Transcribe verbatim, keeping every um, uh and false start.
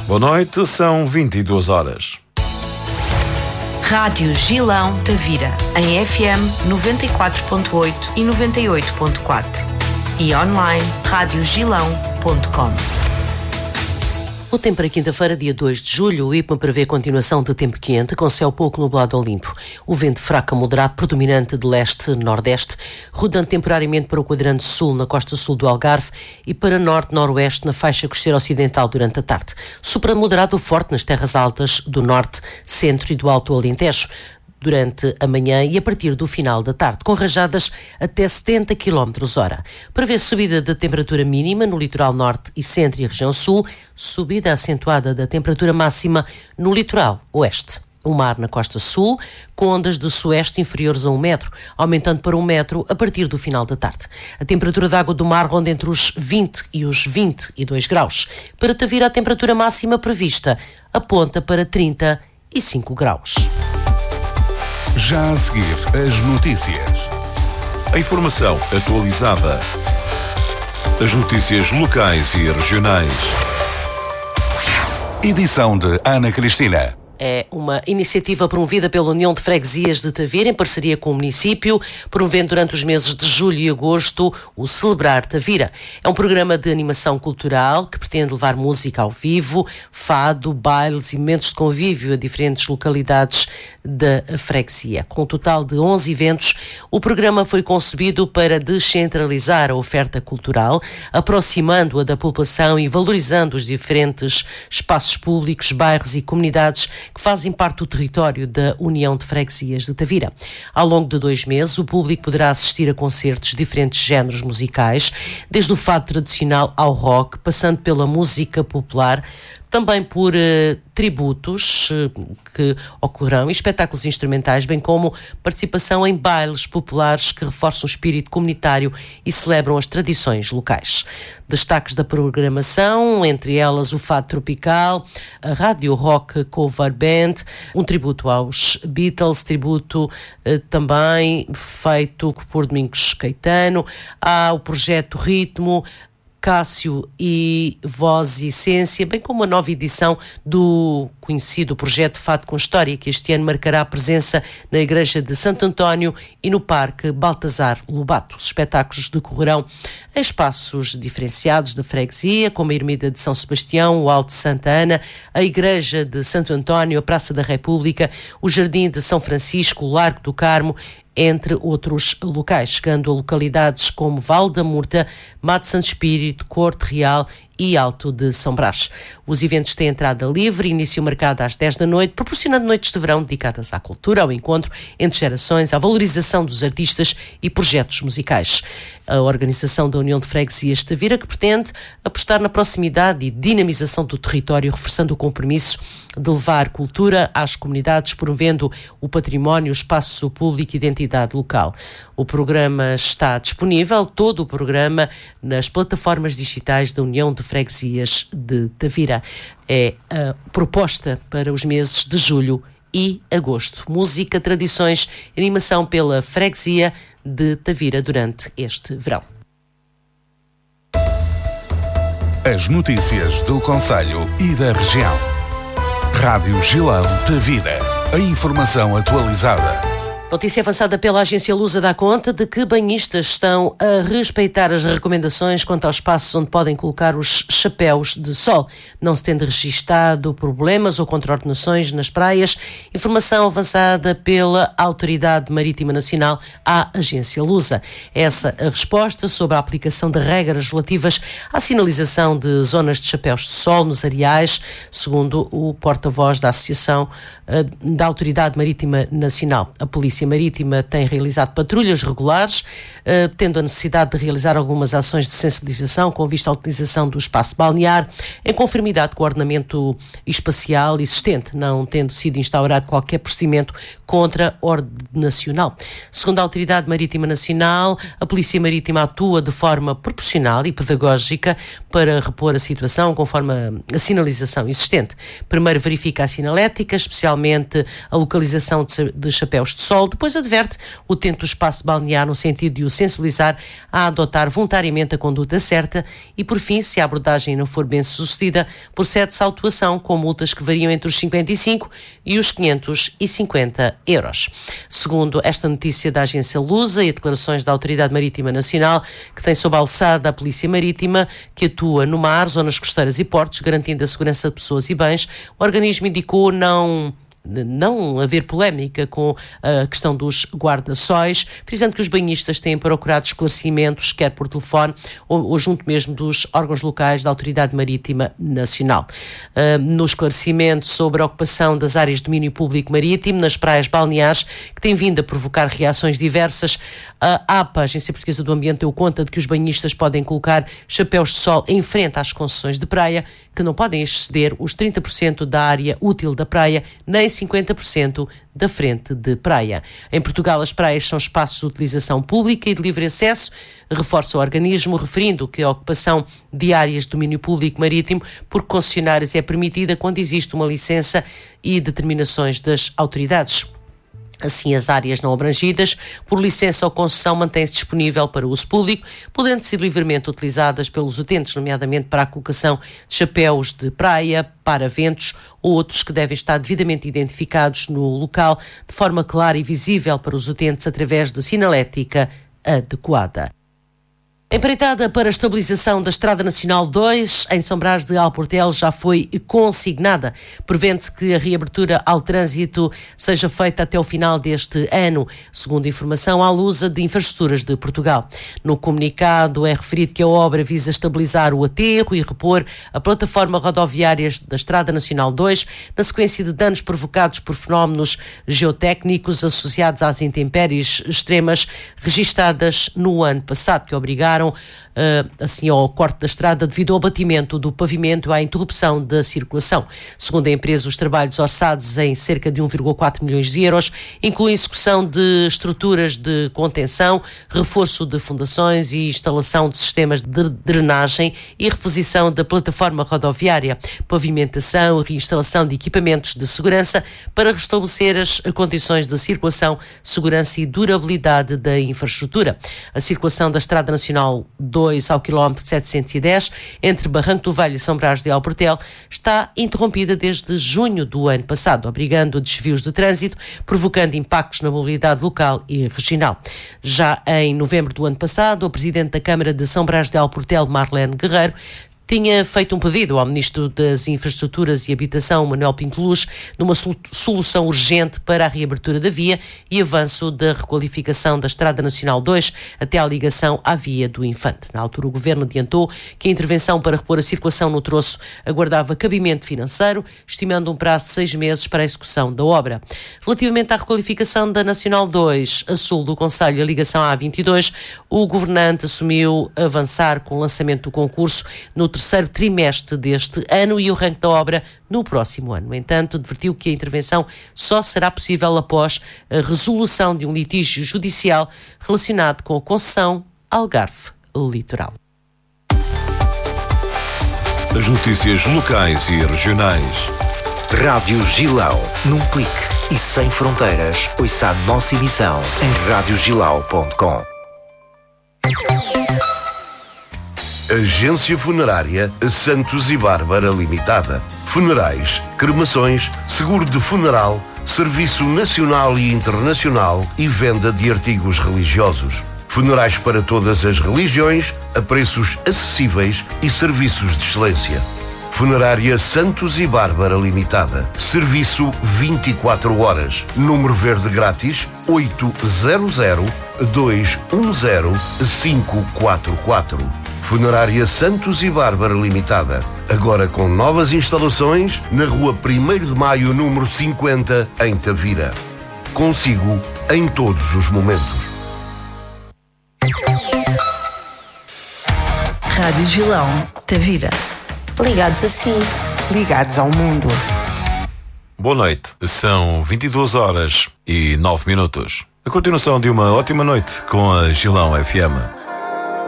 Boa noite, são vinte e duas horas. Rádio Gilão Tavira, em F M noventa e quatro ponto oito e noventa e oito ponto quatro e online rádio gilão ponto com. O tempo para quinta-feira, dia dois de julho, o I P M prevê continuação de tempo quente, com céu pouco nublado ou limpo. O vento fraco a moderado, predominante de leste-nordeste, rodando temporariamente para o quadrante sul, na costa sul do Algarve, e para norte-noroeste, na faixa costeira ocidental durante a tarde. Sopra moderado ou forte nas terras altas do norte, centro e do Alto Alentejo, durante a manhã e a partir do final da tarde, com rajadas até setenta quilómetros hora. Prevê-se subida da temperatura mínima no litoral norte e centro e região sul, subida acentuada da temperatura máxima no litoral oeste. O mar na costa sul, com ondas de sueste inferiores a um metro, aumentando para um metro a partir do final da tarde. A temperatura da água do mar ronda entre os vinte e os vinte e dois graus. Para Tavira, a temperatura máxima prevista aponta para trinta e cinco graus. Já a seguir, as notícias. A informação atualizada. As notícias locais e regionais. Edição de Ana Cristina. É uma iniciativa promovida pela União de Freguesias de Tavira, em parceria com o município, promovendo durante os meses de julho e agosto o Celebrar Tavira. É um programa de animação cultural que pretende levar música ao vivo, fado, bailes e momentos de convívio a diferentes localidades da freguesia. Com um total de onze eventos, o programa foi concebido para descentralizar a oferta cultural, aproximando-a da população e valorizando os diferentes espaços públicos, bairros e comunidades que fazem parte do território da União de Freguesias de Tavira. Ao longo de dois meses, o público poderá assistir a concertos de diferentes géneros musicais, desde o fado tradicional ao rock, passando pela música popular, também por uh, tributos uh, que ocorrerão e espetáculos instrumentais, bem como participação em bailes populares que reforçam o espírito comunitário e celebram as tradições locais. Destaques da programação, entre elas o fado tropical, a rádio rock cover band, um tributo aos Beatles, tributo uh, também feito por Domingos Caetano, há o projeto Ritmo, Cássio e Voz e Essência, bem como a nova edição do conhecido projeto Fado com História, que este ano marcará a presença na Igreja de Santo António e no Parque Baltasar Lobato. Os espetáculos decorrerão em espaços diferenciados da freguesia, como a Ermida de São Sebastião, o Alto de Santa Ana, a Igreja de Santo António, a Praça da República, o Jardim de São Francisco, o Largo do Carmo, entre outros locais, chegando a localidades como Val da Murta, Mato Santo Espírito, Corte Real e Alto de São Brás. Os eventos têm entrada livre, início marcado às dez da noite, proporcionando noites de verão dedicadas à cultura, ao encontro entre gerações, à valorização dos artistas e projetos musicais. A organização da União de Freguesias de Tavira, que pretende apostar na proximidade e dinamização do território, reforçando o compromisso de levar cultura às comunidades, promovendo o património, o espaço público e identidade local. O programa está disponível, todo o programa, nas plataformas digitais da União de Freguesias de Tavira. É a proposta para os meses de julho e agosto. Música, tradições, animação pela freguesia de Tavira durante este verão. As notícias do concelho e da região. Rádio Gilão Tavira. A informação atualizada. Notícia avançada pela agência Lusa dá conta de que banhistas estão a respeitar as recomendações quanto aos espaços onde podem colocar os chapéus de sol. Não se tendo registado problemas ou contraordenações nas praias. Informação avançada pela Autoridade Marítima Nacional à agência Lusa. Essa a resposta sobre a aplicação de regras relativas à sinalização de zonas de chapéus de sol nos areais, segundo o porta-voz da Associação da Autoridade Marítima Nacional. A Polícia Marítima tem realizado patrulhas regulares, uh, tendo a necessidade de realizar algumas ações de sensibilização com vista à utilização do espaço balnear, em conformidade com o ordenamento espacial existente, não tendo sido instaurado qualquer procedimento contra ordem nacional. Segundo a Autoridade Marítima Nacional, a Polícia Marítima atua de forma proporcional e pedagógica para repor a situação conforme a, a sinalização existente. Primeiro verifica a sinalética, especialmente a localização de, de chapéus de sol, depois adverte o utente do espaço balnear no sentido de o sensibilizar a adotar voluntariamente a conduta certa e, por fim, se a abordagem não for bem sucedida, procede-se à autuação com multas que variam entre os cinquenta e cinco e os quinhentos e cinquenta euros. Segundo esta notícia da agência Lusa e declarações da Autoridade Marítima Nacional, que tem sob a alçada a Polícia Marítima, que atua no mar, zonas costeiras e portos, garantindo a segurança de pessoas e bens, o organismo indicou não... não haver polémica com a questão dos guarda-sóis, frisando que os banhistas têm procurado esclarecimentos, quer por telefone ou, ou junto mesmo dos órgãos locais da Autoridade Marítima Nacional. Uh, no esclarecimento sobre a ocupação das áreas de domínio público marítimo nas praias balneares, que tem vindo a provocar reações diversas, a APA, a Agência Portuguesa do Ambiente, deu conta de que os banhistas podem colocar chapéus de sol em frente às concessões de praia, que não podem exceder os trinta por cento da área útil da praia, nem cinquenta por cento da frente de praia. Em Portugal, as praias são espaços de utilização pública e de livre acesso, reforça o organismo, referindo que a ocupação de áreas de domínio público marítimo por concessionários é permitida quando existe uma licença e determinações das autoridades. Assim, as áreas não abrangidas por licença ou concessão mantêm-se disponível para uso público, podendo ser livremente utilizadas pelos utentes, nomeadamente para a colocação de chapéus de praia, para ventos ou outros que devem estar devidamente identificados no local, de forma clara e visível para os utentes através de sinalética adequada. Empreitada para a estabilização da Estrada Nacional dois, em São Brás de Alportel, já foi consignada. Prevê-se que a reabertura ao trânsito seja feita até o final deste ano, segundo informação à Lusa de Infraestruturas de Portugal. No comunicado é referido que a obra visa estabilizar o aterro e repor a plataforma rodoviária da Estrada Nacional dois, na sequência de danos provocados por fenómenos geotécnicos associados às intempéries extremas registadas no ano passado, que obrigaram assim ao corte da estrada devido ao abatimento do pavimento e à interrupção da circulação. Segundo a empresa, os trabalhos orçados em cerca de um vírgula quatro milhões de euros incluem execução de estruturas de contenção, reforço de fundações e instalação de sistemas de drenagem e reposição da plataforma rodoviária, pavimentação e reinstalação de equipamentos de segurança para restabelecer as condições de circulação, segurança e durabilidade da infraestrutura. A circulação da Estrada Nacional dois ao quilómetro setecentos e dez, entre Barranco do Velho e São Brás de Alportel, está interrompida desde junho do ano passado, obrigando desvios de trânsito, provocando impactos na mobilidade local e regional. Já em novembro do ano passado, o presidente da Câmara de São Brás de Alportel, Marlene Guerreiro, tinha feito um pedido ao Ministro das Infraestruturas e Habitação, Manuel Pinto Luz, numa solução urgente para a reabertura da via e avanço da requalificação da Estrada Nacional dois até à ligação à Via do Infante. Na altura, o Governo adiantou que a intervenção para repor a circulação no troço aguardava cabimento financeiro, estimando um prazo de seis meses para a execução da obra. Relativamente à requalificação da Nacional dois, a sul do concelho e a ligação à A vinte e dois, o governante assumiu avançar com o lançamento do concurso no terceiro trimestre deste ano e o arranque da obra no próximo ano. No entanto, advertiu que a intervenção só será possível após a resolução de um litígio judicial relacionado com a concessão Algarve Litoral. As notícias locais e regionais. Rádio Gilão, num clique e sem fronteiras. Ouça a nossa emissão em rádio gilau ponto com. Agência Funerária Santos e Bárbara Limitada. Funerais, cremações, seguro de funeral, serviço nacional e internacional e venda de artigos religiosos. Funerais para todas as religiões, a preços acessíveis e serviços de excelência. Funerária Santos e Bárbara Limitada. Serviço vinte e quatro horas. Número verde grátis oito zero zero, dois um zero, cinco quatro quatro. Funerária Santos e Bárbara Limitada. Agora com novas instalações na rua primeiro de maio, número cinquenta, em Tavira. Consigo em todos os momentos. Rádio Gilão, Tavira. Ligados a si. Ligados ao mundo. Boa noite. São vinte e duas horas e nove minutos. A continuação de uma ótima noite com a Gilão F M.